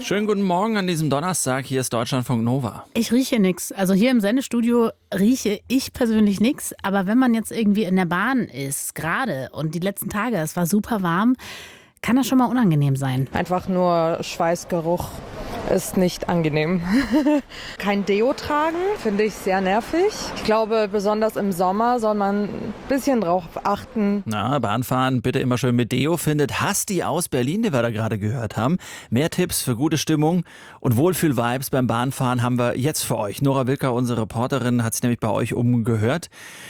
Schönen guten Morgen an diesem Donnerstag. Hier ist Deutschlandfunk Nova. Ich rieche nichts. Also hier im Sendestudio rieche ich persönlich nichts. Aber wenn man jetzt irgendwie in der Bahn ist, gerade und die letzten Tage, es war super warm, kann das schon mal unangenehm sein. Einfach nur Schweißgeruch ist nicht angenehm. Kein Deo tragen, finde ich sehr nervig. Ich glaube, besonders im Sommer soll man ein bisschen drauf achten. Na, Bahnfahren bitte immer schön mit Deo, findet Hasti aus Berlin, die wir da gerade gehört haben. Mehr Tipps für gute Stimmung und Wohlfühl-Vibes beim Bahnfahren haben wir jetzt für euch. Nora Wilker, unsere Reporterin, hat sich nämlich bei euch umgehört.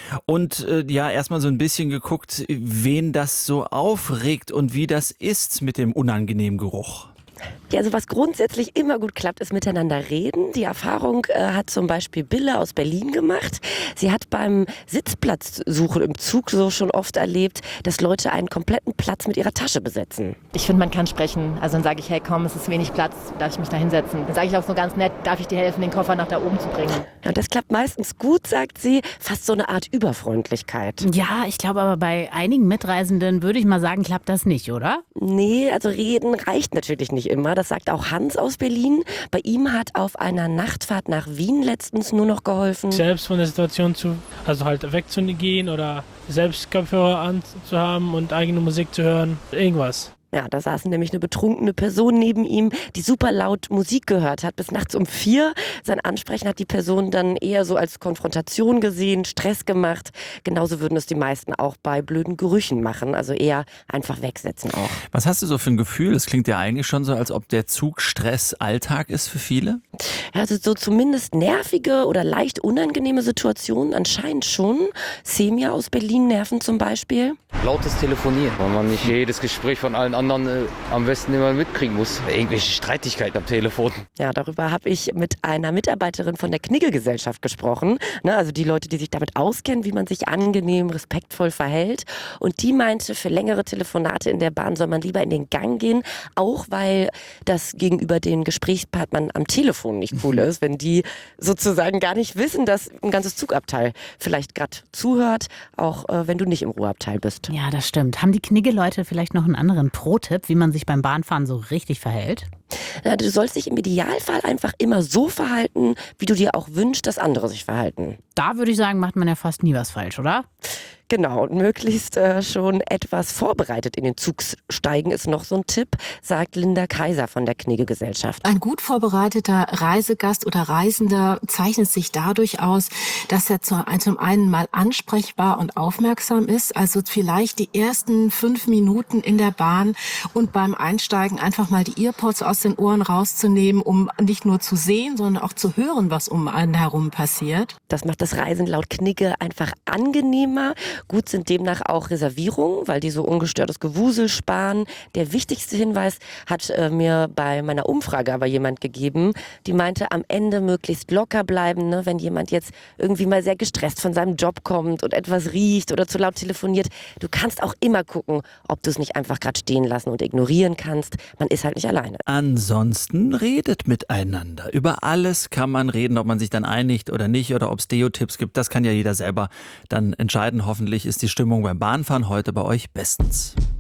Und erstmal so ein bisschen geguckt, wen das so aufregt und wie das ist mit dem unangenehmen Geruch. Ja, also was grundsätzlich immer gut klappt, ist miteinander reden. Die Erfahrung hat zum Beispiel Bille aus Berlin gemacht. Sie hat beim Sitzplatzsuchen im Zug so schon oft erlebt, dass Leute einen kompletten Platz mit ihrer Tasche besetzen. Ich finde, man kann sprechen. Also dann sage ich, hey komm, es ist wenig Platz, darf ich mich da hinsetzen? Dann sage ich auch so ganz nett, darf ich dir helfen, den Koffer nach da oben zu bringen? Ja, und das klappt meistens gut, sagt sie. Fast so eine Art Überfreundlichkeit. Ja, ich glaube aber bei einigen Mitreisenden würde ich mal sagen, klappt das nicht, oder? Nee, also reden reicht natürlich nicht immer. Das sagt auch Hans aus Berlin. Bei ihm hat auf einer Nachtfahrt nach Wien letztens nur noch geholfen. Selbst von der Situation halt wegzugehen oder selbst Kopfhörer anzuhaben und eigene Musik zu hören, irgendwas. Ja, da saß nämlich eine betrunkene Person neben ihm, die super laut Musik gehört hat, bis nachts um 4. Sein Ansprechen hat die Person dann eher so als Konfrontation gesehen, Stress gemacht. Genauso würden es die meisten auch bei blöden Gerüchen machen, also eher einfach wegsetzen auch. Was hast du so für ein Gefühl? Es klingt ja eigentlich schon so, als ob der Zugstress Alltag ist für viele. Also so zumindest nervige oder leicht unangenehme Situationen anscheinend schon. Semia aus Berlin nerven zum Beispiel. Lautes Telefonieren, weil man nicht jedes Gespräch von allen anderen am besten immer mitkriegen muss. Irgendwelche Streitigkeiten am Telefon. Ja, darüber habe ich mit einer Mitarbeiterin von der Knigge-Gesellschaft gesprochen. Also die Leute, die sich damit auskennen, wie man sich angenehm, respektvoll verhält. Und die meinte, für längere Telefonate in der Bahn soll man lieber in den Gang gehen, auch weil das gegenüber den Gesprächspartnern am Telefon nicht cool ist, wenn die sozusagen gar nicht wissen, dass ein ganzes Zugabteil vielleicht gerade zuhört, auch wenn du nicht im Ruheabteil bist. Ja, das stimmt. Haben die Knigge-Leute vielleicht noch einen anderen Pro-Tipp, wie man sich beim Bahnfahren so richtig verhält? Ja, du sollst dich im Idealfall einfach immer so verhalten, wie du dir auch wünschst, dass andere sich verhalten. Da würde ich sagen, macht man ja fast nie was falsch, oder? Genau, und möglichst schon etwas vorbereitet in den Zug steigen ist noch so ein Tipp, sagt Linda Kaiser von der Knigge-Gesellschaft. Ein gut vorbereiteter Reisegast oder Reisender zeichnet sich dadurch aus, dass er zum einen mal ansprechbar und aufmerksam ist, also vielleicht die ersten 5 Minuten in der Bahn und beim Einsteigen einfach mal die Earpods aus den Ohren rauszunehmen, um nicht nur zu sehen, sondern auch zu hören, was um einen herum passiert. Das macht das Reisen laut Knigge einfach angenehmer. Gut sind demnach auch Reservierungen, weil die so ungestörtes Gewusel sparen. Der wichtigste Hinweis hat mir bei meiner Umfrage aber jemand gegeben, die meinte, am Ende möglichst locker bleiben, ne? Wenn jemand jetzt irgendwie mal sehr gestresst von seinem Job kommt und etwas riecht oder zu laut telefoniert. Du kannst auch immer gucken, ob du es nicht einfach gerade stehen lassen und ignorieren kannst. Man ist halt nicht alleine. Ansonsten redet miteinander. Über alles kann man reden, ob man sich dann einigt oder nicht oder ob es Deo-Tipps gibt. Das kann ja jeder selber dann entscheiden. Hoffentlich ist die Stimmung beim Bahnfahren heute bei euch bestens.